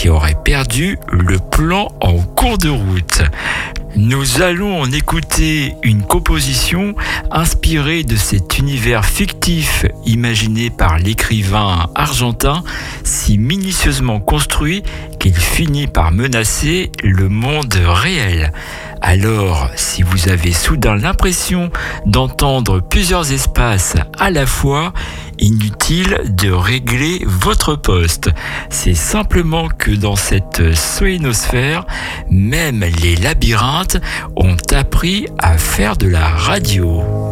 qui aurait perdu le plan en cours de route. Nous allons en écouter une composition inspirée de cet univers fictif imaginé par l'écrivain argentin, si minutieusement construit qu'il finit par menacer le monde réel. Alors, si vous avez soudain l'impression d'entendre plusieurs espaces à la fois, inutile de régler votre poste. C'est simplement que dans cette soénosphère, même les labyrinthes ont appris à faire de la radio.